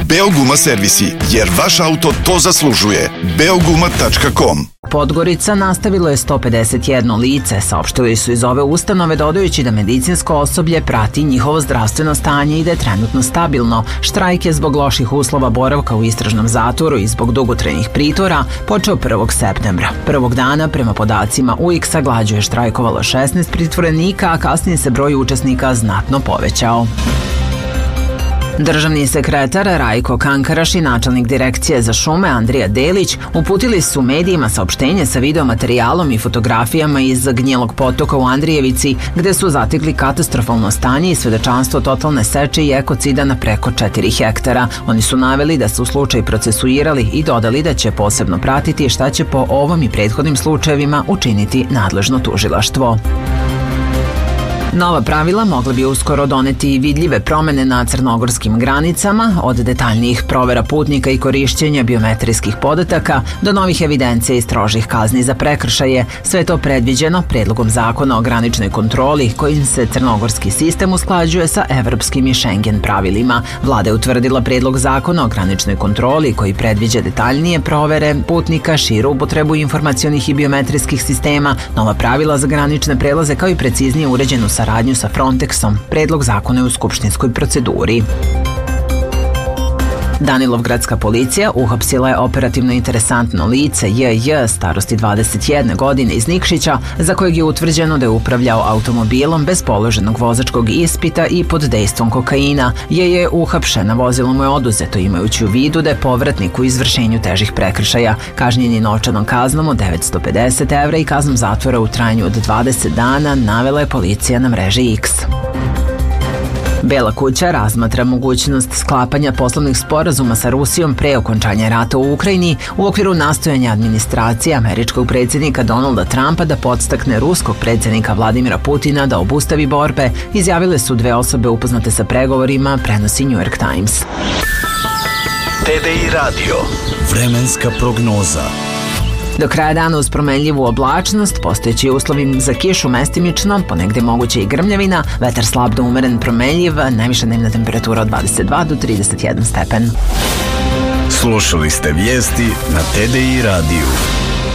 Beoguma servisi, jer vaš auto to zaslužuje. Beoguma.com. Podgorica nastavilo je 151 lice, saopštili su iz ove ustanove dodajući da medicinsko osoblje prati njihovo zdravstveno stanje i da je trenutno stabilno. Štrajk je zbog loših uslova boravka u istražnom zatvoru i zbog dugotrajnih pritvora počeo 1. septembra. Prvog dana, prema podacima UX-a, glađu je štrajkovalo 16 pritvorenika, a kasnije se broj učesnika znatno povećao. Državni sekretar Rajko Kankaraš i načelnik direkcije za šume Andrija Delić uputili su medijima saopštenje sa videomaterijalom i fotografijama iz Gnjelog potoka u Andrijevici, gde su zatekli katastrofalno stanje i svedočanstvo totalne seče i ekocida na preko 4 hektara. Oni su naveli da su slučaj procesuirali i dodali da će posebno pratiti šta će po ovom i prethodnim slučajevima učiniti nadležno tužilaštvo. Nova pravila mogla bi uskoro doneti i vidljive promene na crnogorskim granicama, od detaljnijih provera putnika i korišćenja biometrijskih podataka do novih evidencija i strožih kazni za prekršaje. Sve to predviđeno predlogom zakona o graničnoj kontroli kojim se crnogorski sistem usklađuje sa evropskim i Schengen pravilima. Vlada je utvrdila predlog zakona o graničnoj kontroli koji predviđa detaljnije provere putnika, širu upotrebu informacionih i biometrijskih sistema, nova pravila za granične prelaze kao i preciznije uređenu saradnju sa Frontexom. Predlog zakona je u skupštinskoj proceduri. Danilovgradska policija uhapsila je operativno interesantno lice JJ starosti 21 godine iz Nikšića, za kojeg je utvrđeno da je upravljao automobilom bez položenog vozačkog ispita i pod dejstvom kokaina. Je uhapšen, a vozilo mu je oduzeto imajući u vidu da je povratnik u izvršenju težih prekršaja. Kažnjen je novčanom kaznom od 950 evra i kaznom zatvora u trajanju od 20 dana, navela je policija na mreži X. Bela kuća razmatra mogućnost sklapanja poslovnih sporazuma sa Rusijom pre okončanja rata u Ukrajini u okviru nastojanja administracije američkog predsjednika Donalda Trumpa da podstakne ruskog predsjednika Vladimira Putina da obustavi borbe, izjavile su dve osobe upoznate sa pregovorima, prenosi New York Times. TDI Radio. Vremenska prognoza. Do kraja dana uz promenljivu oblačnost, postojeći uslovi za kišu mestimično, ponegde moguće i grmljavina, vetar slab do umeren promenljiv, najviša dnevna temperatura od 22 do 31 stepen. Slušali ste vijesti na TDI radiju.